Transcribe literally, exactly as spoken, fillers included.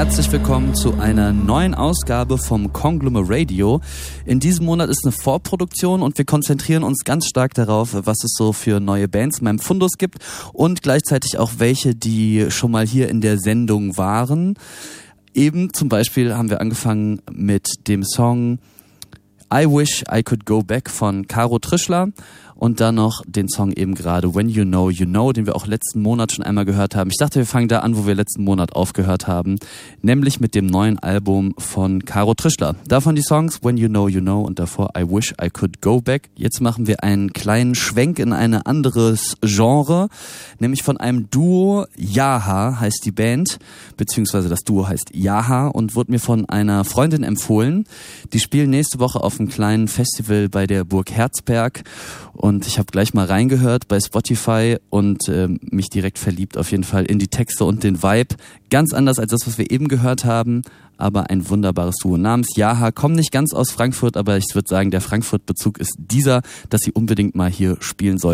Herzlich willkommen zu einer neuen Ausgabe vom Conglomeradio. In diesem Monat ist eine Vorproduktion und wir konzentrieren uns ganz stark darauf, was es so für neue Bands in meinem Fundus gibt und gleichzeitig auch welche, die schon mal hier in der Sendung waren. Eben zum Beispiel haben wir angefangen mit dem Song I Wish I Could Go Back von Caro Trischler und dann noch den Song eben gerade When You Know, You Know, den wir auch letzten Monat schon einmal gehört haben. Ich dachte, wir fangen da an, wo wir letzten Monat aufgehört haben, nämlich mit dem neuen Album von Caro Trischler. Davon die Songs When You Know, You Know und davor I Wish I Could Go Back. Jetzt machen wir einen kleinen Schwenk in ein anderes Genre, nämlich von einem Duo, Yaha heißt die Band, beziehungsweise das Duo heißt Yaha und wurde mir von einer Freundin empfohlen. Die spielen nächste Woche auf einem kleinen Festival bei der Burg Herzberg. Und ich habe gleich mal reingehört bei Spotify und äh, mich direkt verliebt auf jeden Fall in die Texte und den Vibe. Ganz anders als das, was wir eben gehört haben, aber ein wunderbares Duo namens Yaha. Kommen nicht ganz aus Frankfurt, aber ich würde sagen, der Frankfurt-Bezug ist dieser, dass sie unbedingt mal hier spielen soll.